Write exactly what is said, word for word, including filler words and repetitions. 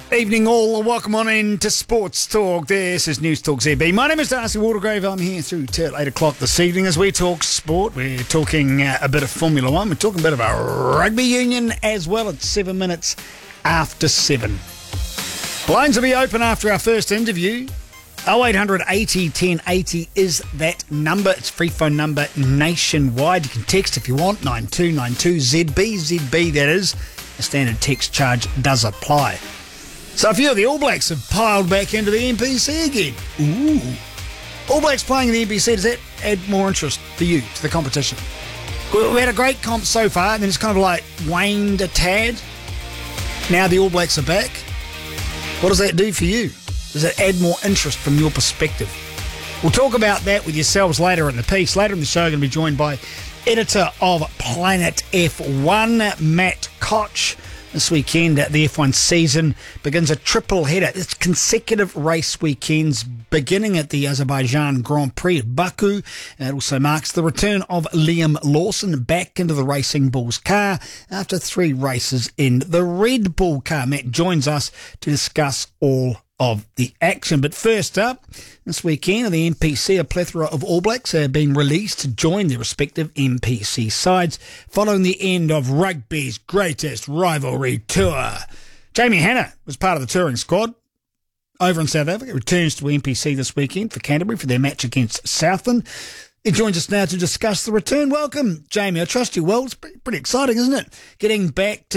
Evening all, welcome on in to Sports Talk. This is News Talk Z B. My name is Darcy Watergrave. I'm here through till eight o'clock this evening as we talk sport. We're talking uh, a bit of Formula One. We're talking a bit of a rugby union as well at seven minutes after seven. Lines will be open after our first interview. oh eight hundred eighty ten eighty is that number. It's free phone number nationwide. You can text if you want, nine two nine two Z B, Z B that is. A standard text charge does apply. So a few of the All Blacks have piled back into the N P C again. Ooh. All Blacks playing in the N P C, does that add more interest for you to the competition? We had a great comp so far, and then it's kind of like waned a tad. Now the All Blacks are back. What does that do for you? Does it add more interest from your perspective? We'll talk about that with yourselves later in the piece. Later in the show, I'm going to be joined by editor of Planet F one, Matt Koch. This weekend, the F one season begins a triple header. It's consecutive race weekends beginning at the Azerbaijan Grand Prix of Baku. And it also marks the return of Liam Lawson back into the Racing Bulls car after three races in the Red Bull car. Matt joins us to discuss all of the action. But first up, this weekend at the N P C, a plethora of All Blacks have been released to join their respective N P C sides following the end of rugby's greatest rivalry tour. Jamie Hannah was part of the touring squad over in South Africa, returns to N P C this weekend for Canterbury for their match against Southland. He joins us now to discuss the return. Welcome, Jamie. I trust you well. It's pretty, pretty exciting, isn't it? Getting back to